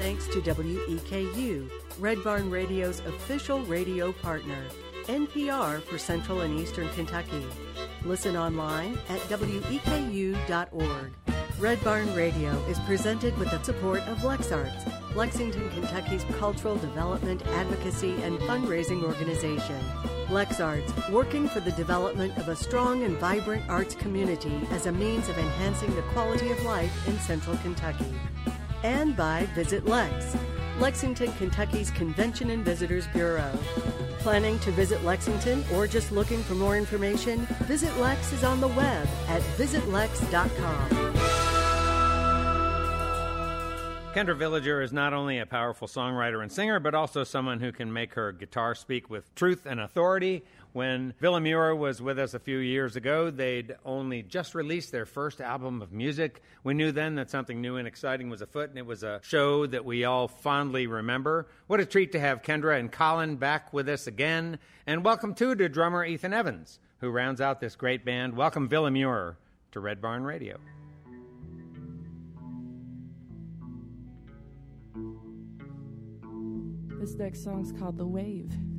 thanks to WEKU, Red Barn Radio's official radio partner, NPR for Central and Eastern Kentucky. Listen online at weku.org. Red Barn Radio is presented with the support of LexArts, Lexington, Kentucky's cultural development, advocacy, and fundraising organization. LexArts, working for the development of a strong and vibrant arts community as a means of enhancing the quality of life in Central Kentucky. And by Visit Lex, Lexington, Kentucky's Convention and Visitors Bureau. Planning to visit Lexington or just looking for more information? Visit Lex is on the web at visitlex.com. Kendra Villager is not only a powerful songwriter and singer, but also someone who can make her guitar speak with truth and authority. When Villa Muir was with us a few years ago, they'd only just released their first album of music. We knew then that something new and exciting was afoot, and it was a show that we all fondly remember. What a treat to have Kendra and Colin back with us again. And welcome, too, to drummer Ethan Evans, who rounds out this great band. Welcome, Villa Muir, to Red Barn Radio. This next song's called The Wave.